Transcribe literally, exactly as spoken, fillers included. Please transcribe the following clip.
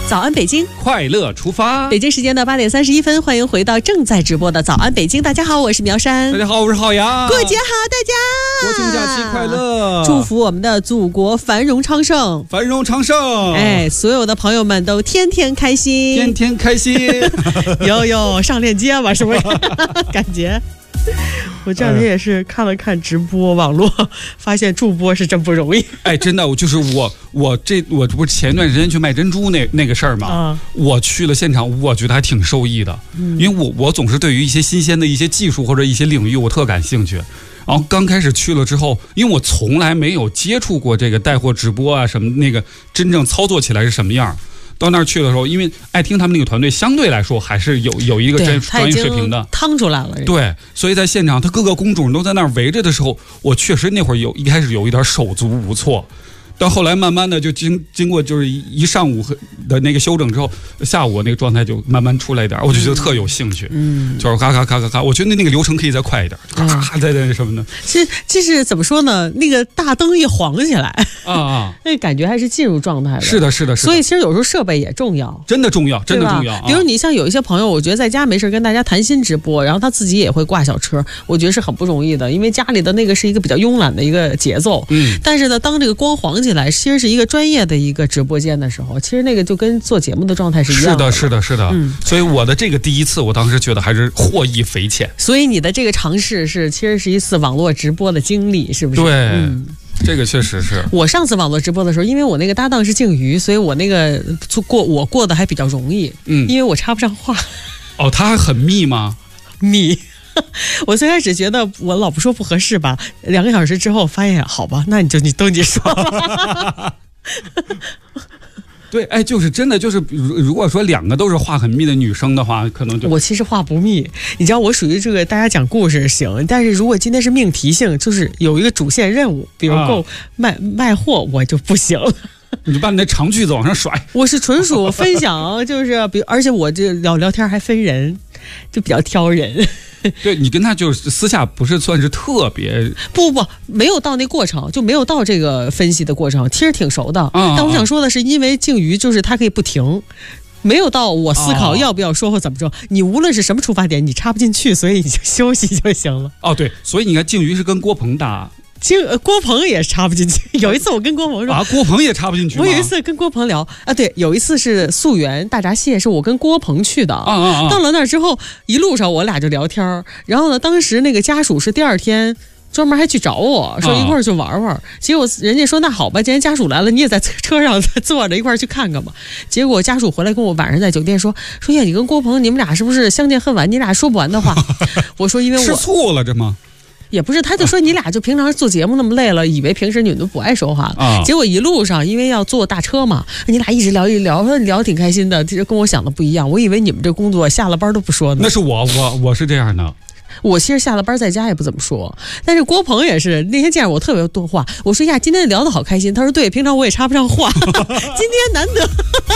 早安北京， 快乐出发。 北京时间的八点三十一分，欢迎回到正在直播的早安北京。大家好，我是苗山。 大家好，我是浩洋。 过节好，大家！ 国庆假期快乐！ 祝福我们的祖国繁荣昌盛， 繁荣昌盛。 哎，所有的朋友们都天天开心， 天天开心。 有有上链接吧，是不是？感觉。我这两天也是看了看直播网络，发现助播是真不容易。 哎，真的，我就是我，我这我不是前一段时间去卖珍珠那那个事儿嘛、啊，我去了现场，我觉得还挺受益的，嗯、因为我我总是对于一些新鲜的一些技术或者一些领域我特感兴趣。然后刚开始去了之后，因为我从来没有接触过这个带货直播啊什么那个真正操作起来是什么样。到那儿去的时候，因为爱听他们那个团队相对来说还是有有一个专专业水平的， 趟出来了。 对，所以在现场，他各个工种都在那儿围着的时候，我确实那会儿有一开始有一点手足无措。到后来慢慢的就经经过就是一上午的那个休整之后，下午那个状态就慢慢出来一点，我就觉得特有兴趣。嗯，就是咔咔咔咔咔，我觉得那个流程可以再快一点，咔咔再再什么的。 其实这是怎么说呢？那个大灯一晃起来啊啊，那感觉还是进入状态了。 是的，是的，是的。 所以其实有时候设备也重要， 真的重要，真的重要。 比如你像有一些朋友，我觉得在家没事跟大家谈心直播，然后他自己也会挂小车，我觉得是很不容易的，因为家里的那个是一个比较慵懒的一个节奏。嗯，但是呢，当这个光晃起来，其实是一个专业的一个直播间的时候，其实那个就跟做节目的状态是一样的。 是的，是的，是的。嗯，所以我的这个第一次，我当时觉得还是获益匪浅。 所以你的这个尝试是，其实是一次网络直播的经历，是不是？ 对，嗯，这个确实是。 我上次网络直播的时候，因为我那个搭档是静瑜，所以我那个过我过得还比较容易。嗯，因为我插不上话。 哦，他还很密吗？ 密。我最开始觉得我老婆说不合适吧，两个小时之后发现好吧，那你就你都你说。 对，哎，就是真的，就是如果说两个都是话很密的女生的话，可能就我其实话不密，你知道我属于这个大家讲故事行，但是如果今天是命题性，就是有一个主线任务，比如够卖、啊、卖货，我就不行了。 你就把你那长句子往上甩。 我是纯属分享，就是比如，而且我这聊聊天还分人，就比较挑人。 对，你跟他就是私下不是算是特别不不没有到那过程，就没有到这个分析的过程，其实挺熟的。嗯、但我想说的是，因为静瑜就是他可以不停。没有到我思考要不要说或怎么说，哦、你无论是什么出发点，你插不进去，所以你就休息就行了。 哦，对，所以你看静瑜是跟郭鹏打。 静郭鹏也插不进去。有一次我跟郭鹏说啊，郭鹏也插不进去吗？ 我有一次跟郭鹏聊啊，对，有一次是溯源大闸蟹，是我跟郭鹏去的。啊啊啊！到了那儿之后，一路上我俩就聊天，然后呢，当时那个家属是第二天专门还去找我说一块儿去玩玩，啊、结果人家说那好吧，既然家属来了，你也在车上坐着一块儿去看看吧。结果家属回来跟我晚上在酒店说说呀，你跟郭鹏你们俩是不是相见恨晚？你俩说不完的话。我说因为我吃醋了这吗？ 也不是，他就说你俩就平常做节目那么累了，以为平时你们都不爱说话了。啊、结果一路上因为要坐大车嘛，你俩一直聊一聊，聊挺开心的，其实跟我想的不一样。我以为你们这工作下了班都不说呢。 那是我，我我是这样的。 我其实下了班在家也不怎么说，但是郭鹏也是那天见着我特别多话。我说呀，今天聊得好开心。他说对，平常我也插不上话，今天难得。